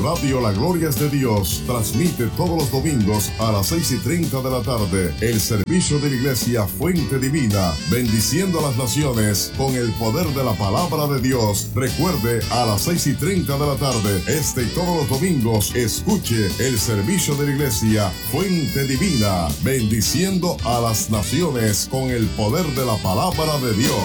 Radio La Gloria es de Dios transmite todos los domingos a las 6:30 de la tarde el servicio de la Iglesia Fuente Divina, bendiciendo a las naciones con el poder de la palabra de Dios. Recuerde, a las 6:30 de la tarde, y todos los domingos, escuche el servicio de la Iglesia Fuente Divina, bendiciendo a las naciones con el poder de la palabra de Dios.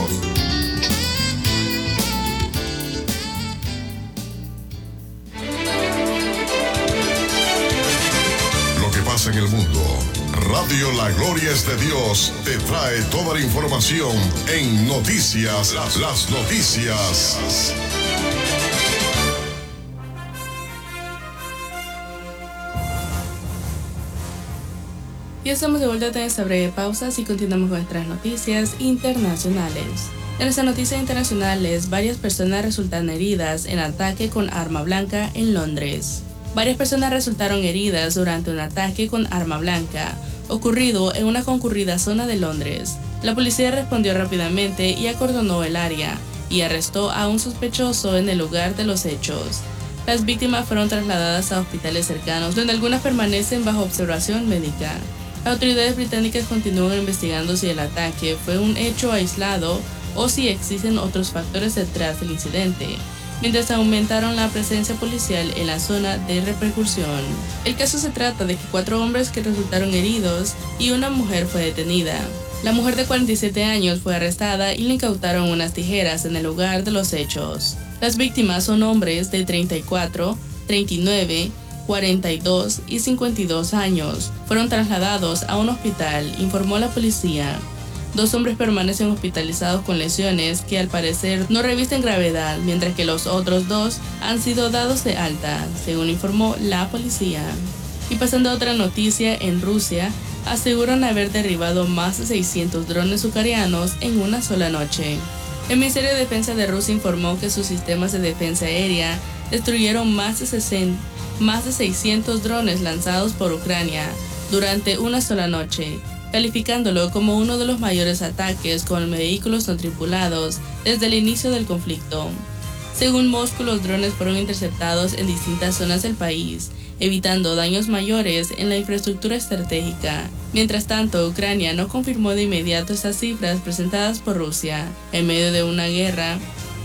En el mundo, Radio La Gloria es de Dios te trae toda la información en noticias, las noticias. Ya estamos de vuelta en esta breve pausa y continuamos con nuestras noticias internacionales. En nuestras noticias internacionales, varias personas resultan heridas en ataque con arma blanca en Londres. Varias personas resultaron heridas durante un ataque con arma blanca, ocurrido en una concurrida zona de Londres. La policía respondió rápidamente y acordonó el área, y arrestó a un sospechoso en el lugar de los hechos. Las víctimas fueron trasladadas a hospitales cercanos, donde algunas permanecen bajo observación médica. Las autoridades británicas continúan investigando si el ataque fue un hecho aislado o si existen otros factores detrás del incidente, mientras aumentaron la presencia policial en la zona de repercusión. El caso se trata de que 4 hombres que resultaron heridos y una mujer fue detenida. La mujer de 47 años fue arrestada y le incautaron unas tijeras en el lugar de los hechos. Las víctimas son hombres de 34, 39, 42 y 52 años. Fueron trasladados a un hospital, informó la policía. 2 hombres permanecen hospitalizados con lesiones que al parecer no revisten gravedad, mientras que los otros 2 han sido dados de alta, según informó la policía. Y pasando a otra noticia, en Rusia aseguran haber derribado más de 600 drones ucranianos en una sola noche. El Ministerio de Defensa de Rusia informó que sus sistemas de defensa aérea destruyeron más de 600 drones lanzados por Ucrania durante una sola noche, calificándolo como uno de los mayores ataques con vehículos no tripulados desde el inicio del conflicto. Según Moscú, los drones fueron interceptados en distintas zonas del país, evitando daños mayores en la infraestructura estratégica. Mientras tanto, Ucrania no confirmó de inmediato estas cifras presentadas por Rusia, en medio de una guerra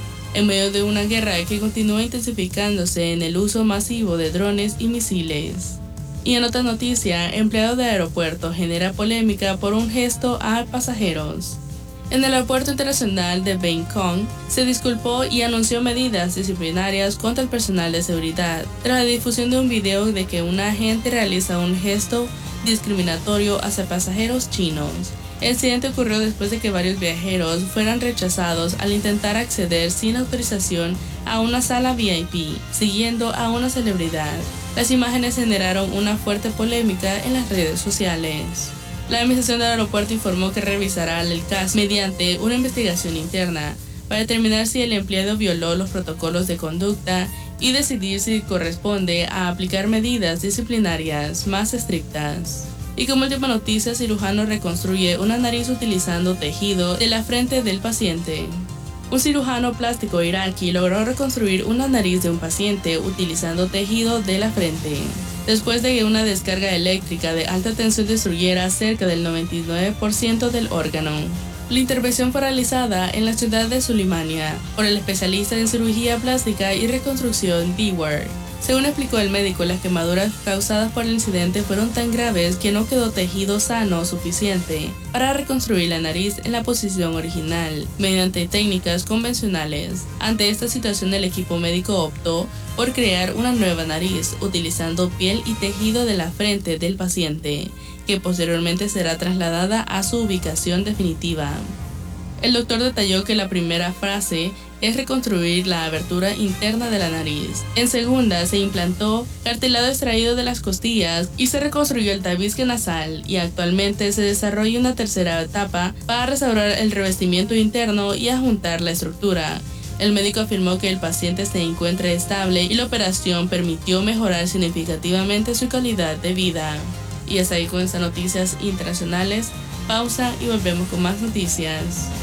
que continúa intensificándose en el uso masivo de drones y misiles. Y en otra noticia, empleado de aeropuerto genera polémica por un gesto a pasajeros. En el aeropuerto internacional de Bangkok se disculpó y anunció medidas disciplinarias contra el personal de seguridad tras la difusión de un video de que un agente realiza un gesto discriminatorio hacia pasajeros chinos. El incidente ocurrió después de que varios viajeros fueran rechazados al intentar acceder sin autorización a una sala VIP, siguiendo a una celebridad. Las imágenes generaron una fuerte polémica en las redes sociales. La administración del aeropuerto informó que revisará el caso mediante una investigación interna para determinar si el empleado violó los protocolos de conducta y decidir si corresponde a aplicar medidas disciplinarias más estrictas. Y como última noticia, cirujano reconstruye una nariz utilizando tejido de la frente del paciente. Un cirujano plástico iraquí logró reconstruir una nariz de un paciente utilizando tejido de la frente, después de que una descarga eléctrica de alta tensión destruyera cerca del 99% del órgano. La intervención fue realizada en la ciudad de Suleimania por el especialista en cirugía plástica y reconstrucción Dewar. Según explicó el médico, las quemaduras causadas por el incidente fueron tan graves que no quedó tejido sano suficiente para reconstruir la nariz en la posición original mediante técnicas convencionales. Ante esta situación, el equipo médico optó por crear una nueva nariz utilizando piel y tejido de la frente del paciente, que posteriormente será trasladada a su ubicación definitiva. El doctor detalló que la primera fase es reconstruir la abertura interna de la nariz. En segunda, se implantó cartílago extraído de las costillas y se reconstruyó el tabique nasal, y actualmente se desarrolla una tercera etapa para restaurar el revestimiento interno y adjuntar la estructura. El médico afirmó que el paciente se encuentra estable y la operación permitió mejorar significativamente su calidad de vida. Y hasta ahí con estas noticias internacionales. Pausa y volvemos con más noticias.